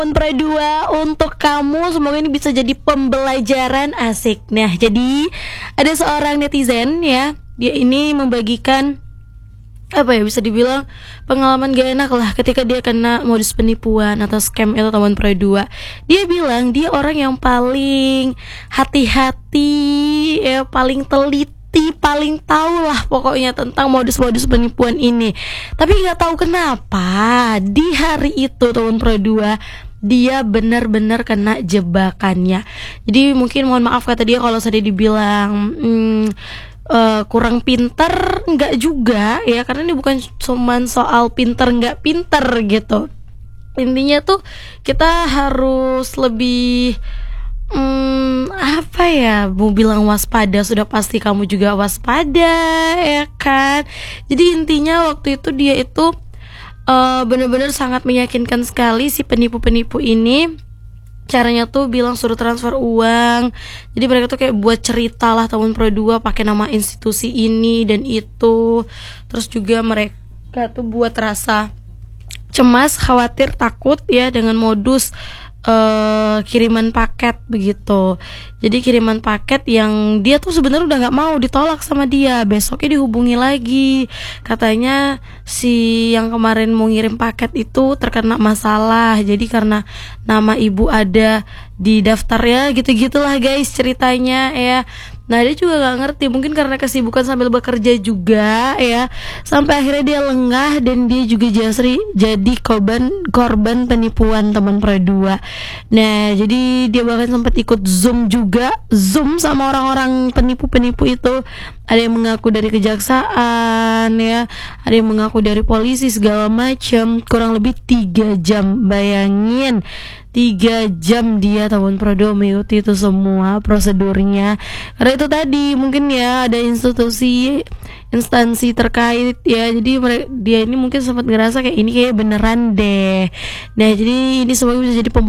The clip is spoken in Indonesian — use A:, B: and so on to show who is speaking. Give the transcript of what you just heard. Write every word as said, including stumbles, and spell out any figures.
A: Pro dua untuk kamu, semoga ini bisa jadi pembelajaran asik. Nah, jadi ada seorang netizen ya, dia ini membagikan apa ya, bisa dibilang pengalaman gak enak lah ketika dia kena modus penipuan atau scam itu teman Pro dua. Dia bilang dia orang yang paling hati-hati ya, paling teliti, paling tahu lah pokoknya tentang modus-modus penipuan ini. Tapi nggak tahu kenapa di hari itu teman Pro dua dia benar-benar kena jebakannya. Jadi mungkin mohon maaf kata dia kalau tadi dibilang hmm, uh, kurang pinter, enggak juga ya, karena ini bukan cuman soal pinter nggak pinter gitu. Intinya tuh kita harus lebih hmm, apa ya, mau bilang waspada, sudah pasti kamu juga waspada ya kan. Jadi intinya waktu itu dia itu Uh, benar-benar sangat meyakinkan sekali si penipu-penipu ini. Caranya tuh bilang suruh transfer uang. Jadi mereka tuh kayak buat cerita lah teman Pro dua pakai nama institusi ini dan itu. Terus juga mereka tuh buat rasa cemas, khawatir, takut ya dengan modus uh, kiriman paket begitu. Jadi kiriman paket yang dia tuh sebenarnya udah nggak mau, ditolak sama dia. Besoknya dihubungi lagi, katanya si yang kemarin mau ngirim paket itu terkena masalah. Jadi karena nama ibu ada di daftar ya, gitu-gitulah guys ceritanya ya. Nah dia juga gak ngerti, mungkin karena kesibukan sambil bekerja juga ya, sampai akhirnya dia lengah dan dia juga jasri jadi korban korban penipuan teman Pro dua. Nah jadi dia bahkan sempat ikut zoom juga, zoom sama orang-orang penipu-penipu itu. Ada yang mengaku dari kejaksaan ya, ada yang mengaku dari polisi segala macam. Kurang lebih tiga jam, bayangin tiga jam dia teman Pro dua mengikuti itu semua prosedurnya. Karena itu tadi mungkin ya ada institusi instansi terkait ya, jadi mereka, dia ini mungkin sempat ngerasa kayak ini kayak beneran deh. Nah jadi ini semoga bisa jadi pem